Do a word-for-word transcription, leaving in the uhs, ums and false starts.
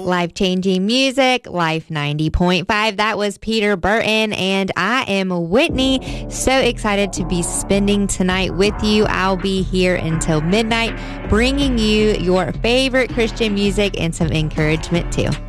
Life-changing music, Life ninety point five. That was Peter Burton, and I am Whitney. So excited to be spending tonight with you. I'll be here until midnight, bringing you your favorite Christian music and some encouragement too.